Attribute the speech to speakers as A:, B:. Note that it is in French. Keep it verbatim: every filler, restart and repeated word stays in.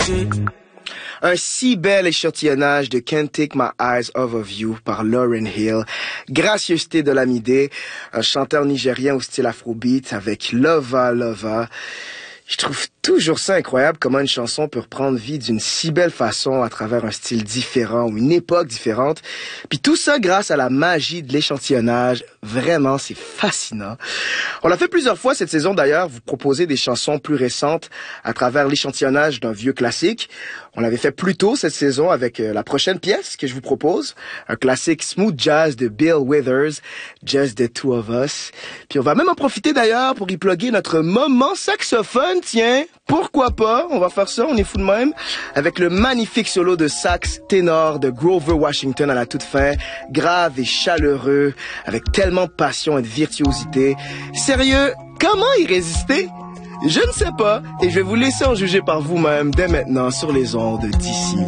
A: Un si bel échantillonnage de Can't Take My Eyes Off of You par Lauryn Hill. Gracieuseté de Lamide, un chanteur nigérien au style afrobeat avec Lova Lova. Je trouve toujours ça incroyable comment une chanson peut reprendre vie d'une si belle façon à travers un style différent ou une époque différente. Puis tout ça grâce à la magie de l'échantillonnage. Vraiment, c'est fascinant. On l'a fait plusieurs fois cette saison d'ailleurs, vous proposer des chansons plus récentes à travers l'échantillonnage d'un vieux classique. On l'avait fait plus tôt cette saison avec la prochaine pièce que je vous propose, un classique smooth jazz de Bill Withers, Just the Two of Us. Puis on va même en profiter d'ailleurs pour y plugger notre moment saxophone, tiens, pourquoi pas, on va faire ça, on est fou de même, avec le magnifique solo de sax ténor de Grover Washington à la toute fin, grave et chaleureux, avec tellement de passion et de virtuosité. Sérieux, comment y résister? Je ne sais pas, et je vais vous laisser en juger par vous-même dès maintenant sur les ondes d'ici.